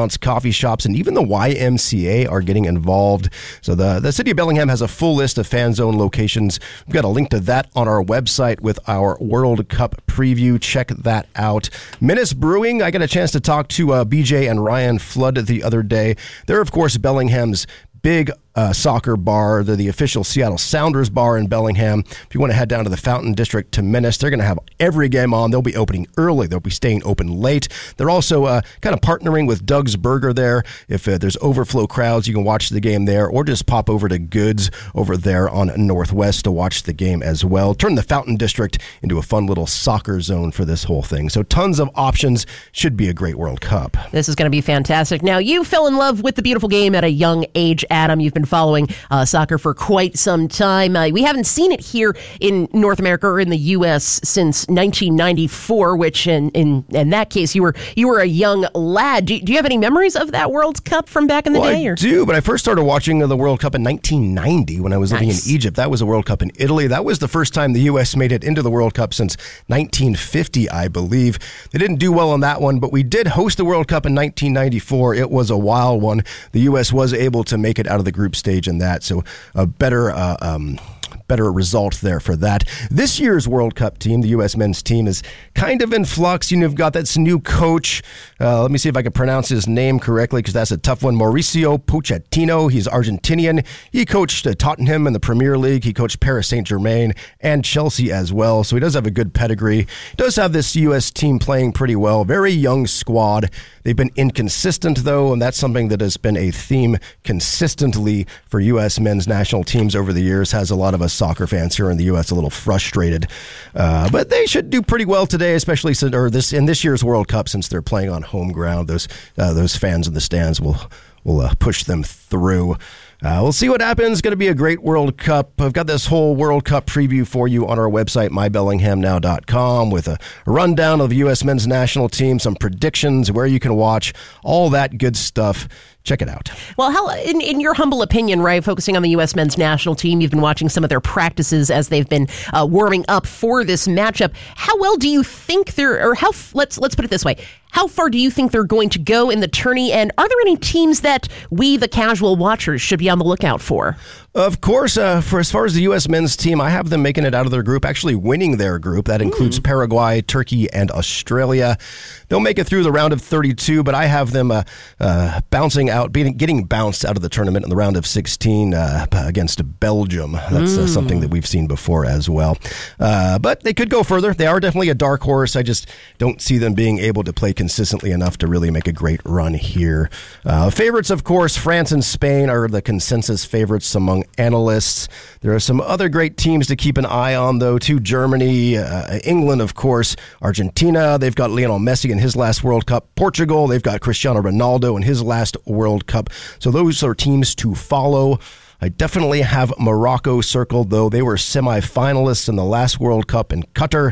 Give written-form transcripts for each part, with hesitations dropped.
restaurants, coffee shops, and even the YMCA are getting involved. So the city of Bellingham has a full list of fan zone locations. We've got a link to that on our website with our World Cup preview. Check that out. Menace Brewing, I got a chance to talk to BJ and Ryan Flood the other day. They're, of course, Bellingham's big soccer bar. They're the official Seattle Sounders bar in Bellingham. If you want to head down to the Fountain District to Menace, they're going to have every game on. They'll be opening early. They'll be staying open late. They're also kind of partnering with Doug's Burger there. If there's overflow crowds, you can watch the game there, or just pop over to Goods over there on Northwest to watch the game as well. Turn the Fountain District into a fun little soccer zone for this whole thing. So tons of options. Should be a great World Cup. This is going to be fantastic. Now, you fell in love with the beautiful game at a young age, Adam. You've been following soccer for quite some time. We haven't seen it here in North America or in the U.S. since 1994, which in that case, you were a young lad. Do you have any memories of that World Cup from back in the day? I do, but I first started watching the World Cup in 1990 when I was living in Egypt. That was a World Cup in Italy. That was the first time the U.S. made it into the World Cup since 1950, I believe. They didn't do well on that one, but we did host the World Cup in 1994. It was a wild one. The U.S. was able to make it out of the group stage in that, so a better result there for that. This year's World Cup team, the U.S. men's team, is kind of in flux. You've got that new coach. Let me see if I can pronounce his name correctly, because that's a tough one. Mauricio Pochettino. He's Argentinian. He coached Tottenham in the Premier League. He coached Paris Saint-Germain and Chelsea as well, so he does have a good pedigree. He does have this U.S. team playing pretty well. Very young squad. They've been inconsistent, though, and that's something that has been a theme consistently for U.S. men's national teams over the years. Has a lot of us soccer fans here in the U.S. a little frustrated. But they should do pretty well today, especially in this year's World Cup, since they're playing on home ground. Those fans in the stands will push them through. We'll see what happens. It's going to be a great World Cup. I've got this whole World Cup preview for you on our website, mybellinghamnow.com, with a rundown of the U.S. men's national team, some predictions, where you can watch, all that good stuff. Check it out. Well, how, in your humble opinion, right, focusing on the U.S. men's national team, you've been watching some of their practices as they've been warming up for this matchup. How well do you think let's put it this way, how far do you think they're going to go in the tourney, and are there any teams that we, the casual watchers, should be on the lookout for? Of course, for as far as the U.S. men's team, I have them making it out of their group, actually winning their group. That includes Paraguay, Turkey, and Australia. They'll make it through the round of 32, but I have them getting bounced out of the tournament in the round of 16 against Belgium. That's something that we've seen before as well. But they could go further. They are definitely a dark horse. I just don't see them being able to play consistently enough to really make a great run here. Favorites, of course, France and Spain are the consensus favorites among analysts. There are some other great teams to keep an eye on, though, too. Germany, England, of course, Argentina. They've got Lionel Messi in his last World Cup. Portugal, they've got Cristiano Ronaldo in his last World Cup. So those are teams to follow. I definitely have Morocco circled, though. They were semifinalists in the last World Cup in Qatar.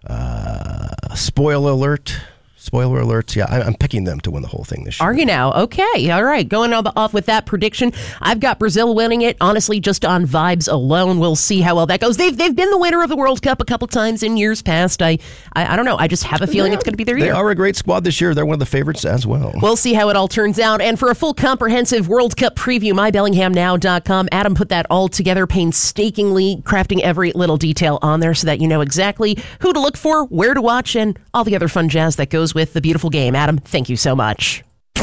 Spoiler alert. Yeah, I'm picking them to win the whole thing this year. Are you now? Okay. All right. Going off with that prediction. I've got Brazil winning it. Honestly, just on vibes alone. We'll see how well that goes. They've been the winner of the World Cup a couple times in years past. I don't know. I just have a feeling it's going to be their year. They are a great squad this year. They're one of the favorites as well. We'll see how it all turns out. And for a full comprehensive World Cup preview, mybellinghamnow.com. Adam put that all together painstakingly, crafting every little detail on there so that you know exactly who to look for, where to watch, and all the other fun jazz that goes with the beautiful game. Adam, thank you so much.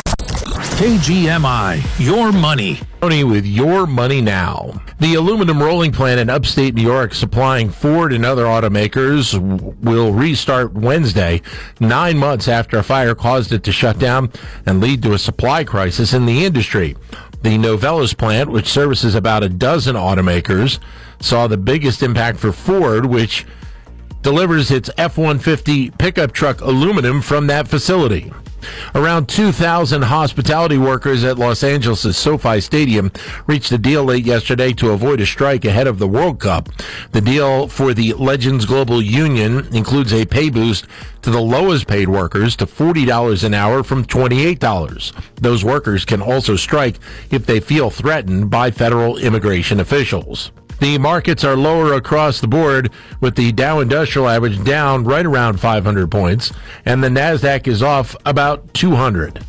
KGMI, your money. With Your Money Now. The aluminum rolling plant in upstate New York supplying Ford and other automakers will restart Wednesday, 9 months after a fire caused it to shut down and lead to a supply crisis in the industry. The Novelis plant, which services about a dozen automakers, saw the biggest impact for Ford, which delivers its F-150 pickup truck aluminum from that facility. Around 2,000 hospitality workers at Los Angeles' SoFi Stadium reached a deal late yesterday to avoid a strike ahead of the World Cup. The deal for the Legends Global Union includes a pay boost to the lowest paid workers to $40 an hour from $28. Those workers can also strike if they feel threatened by federal immigration officials. The markets are lower across the board, with the Dow Industrial Average down right around 500 points, and the NASDAQ is off about 200.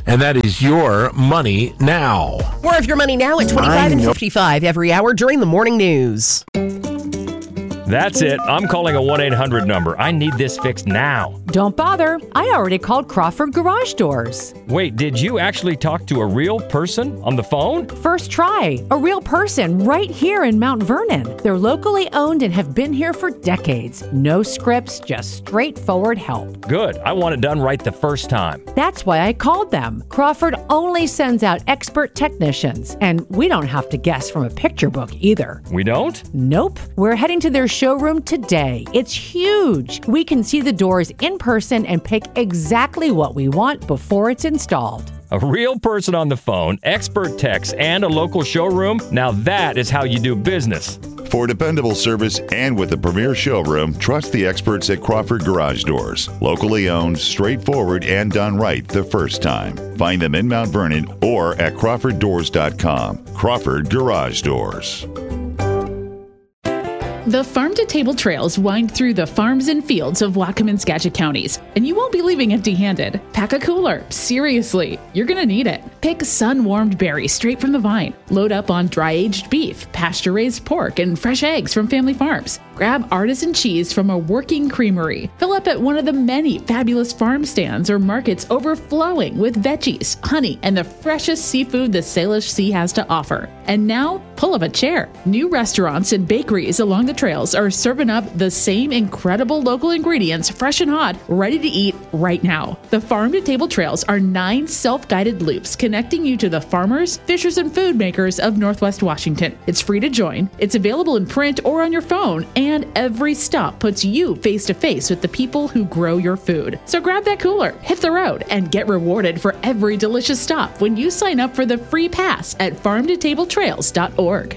And that is Your Money Now. More of Your Money Now at 25 and 55 every hour during the morning news. That's it. I'm calling a 1-800 number. I need this fixed now. Don't bother. I already called Crawford Garage Doors. Wait, did you actually talk to a real person on the phone? First try. A real person right here in Mount Vernon. They're locally owned and have been here for decades. No scripts, just straightforward help. Good. I want it done right the first time. That's why I called them. Crawford only sends out expert technicians, and we don't have to guess from a picture book either. We don't? Nope. We're heading to their showroom today. It's huge. We can see the doors in person and pick exactly what we want before it's installed. A real person on the phone, expert techs, and a local showroom? Now that is how you do business. For dependable service and with a premier showroom, trust the experts at Crawford Garage Doors. Locally owned, straightforward, and done right the first time. Find them in Mount Vernon or at crawforddoors.com. Crawford Garage Doors. The farm-to-table trails wind through the farms and fields of Whatcom and Skagit counties, and you won't be leaving empty-handed. Pack a cooler. Seriously, you're going to need it. Pick sun-warmed berries straight from the vine. Load up on dry-aged beef, pasture-raised pork, and fresh eggs from family farms. Grab artisan cheese from a working creamery. Fill up at one of the many fabulous farm stands or markets overflowing with veggies, honey, and the freshest seafood the Salish Sea has to offer. And now, pull up a chair. New restaurants and bakeries along the trails are serving up the same incredible local ingredients, fresh and hot, ready to eat right now. The farm-to-table trails are 9 self-guided loops connecting you to the farmers, fishers, and food makers of Northwest Washington. It's free to join. It's available in print or on your phone, and every stop puts you face-to-face with the people who grow your food. So grab that cooler, hit the road, and get rewarded for every delicious stop when you sign up for the free pass at farmtotabletrails.org.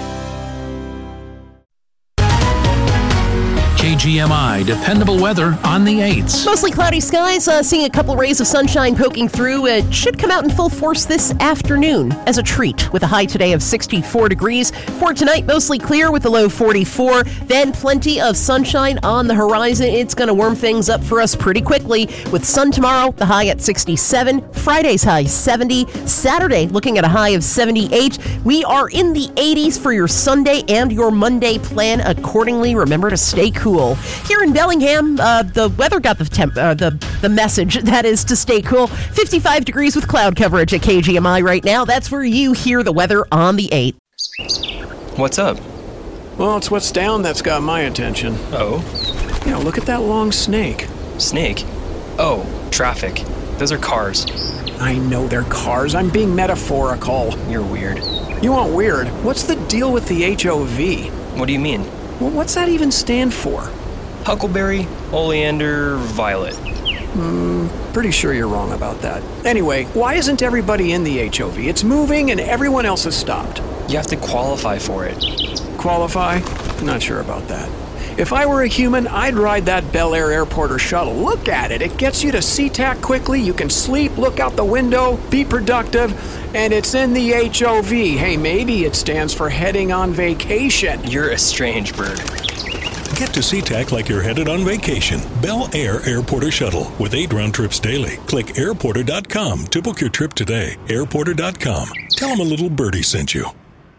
KGMI dependable weather on the 8s. Mostly cloudy skies, seeing a couple rays of sunshine poking through. It should come out in full force this afternoon as a treat, with a high today of 64 degrees. For tonight, mostly clear with a low 44. Then plenty of sunshine on the horizon. It's going to warm things up for us pretty quickly, with sun tomorrow, the high at 67. Friday's high 70. Saturday looking at a high of 78. We are in the 80s for your Sunday and your Monday. Plan accordingly. Remember to stay cool. Here in Bellingham, the weather got the message, that is to stay cool. 55 degrees with cloud coverage at KGMI right now. That's where you hear the weather on the 8. What's up? Well, it's what's down that's got my attention. Oh? Yeah, look at that long snake. Snake? Oh, traffic. Those are cars. I know they're cars. I'm being metaphorical. You're weird. You aren't weird. What's the deal with the HOV? What do you mean? Well, what's that even stand for? Huckleberry, oleander, violet. Pretty sure you're wrong about that. Anyway, why isn't everybody in the HOV? It's moving and everyone else has stopped. You have to qualify for it. Qualify? Not sure about that. If I were a human, I'd ride that Bel Air airport or shuttle. Look at it. It gets you to SeaTac quickly. You can sleep, look out the window, be productive, and it's in the HOV. Hey, maybe it stands for heading on vacation. You're a strange bird. Get to SeaTac like you're headed on vacation. Bel Air Airporter Shuttle with 8 round trips daily. Click airporter.com to book your trip today. Airporter.com. Tell them a little birdie sent you.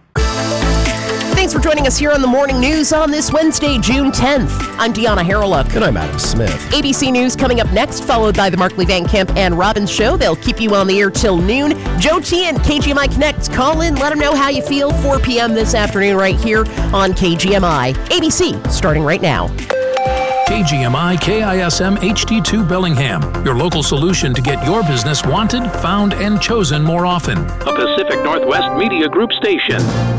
Thanks for joining us here on the Morning News on this Wednesday, June 10th. I'm Deanna Harreluk. And I'm Adam Smith. ABC News coming up next, followed by the Markley Van Camp and Robbins Show. They'll keep you on the air till noon. Joe T and KGMI Connect. Call in, let them know how you feel. 4 p.m. this afternoon right here on KGMI. ABC, starting right now. KGMI KISM HD2 Bellingham, your local solution to get your business wanted, found, and chosen more often. A Pacific Northwest Media Group station.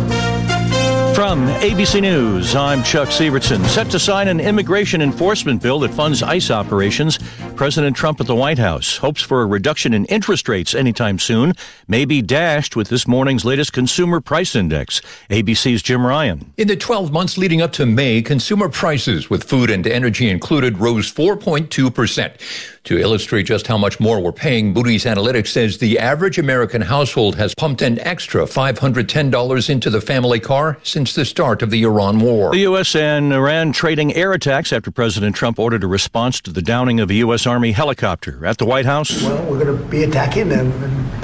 From ABC News, I'm Chuck Sievertson. Set to sign an immigration enforcement bill that funds ICE operations. President Trump at the White House hopes for a reduction in interest rates anytime soon, may be dashed with this morning's latest consumer price index. ABC's Jim Ryan. In the 12 months leading up to May, consumer prices, with food and energy included, rose 4.2%. To illustrate just how much more we're paying, Moody's Analytics says the average American household has pumped an extra $510 into the family car since the start of the Iran war. The U.S. and Iran trading air attacks after President Trump ordered a response to the downing of a U.S. U.S. Army helicopter at the White House. Well, we're going to be attacking them.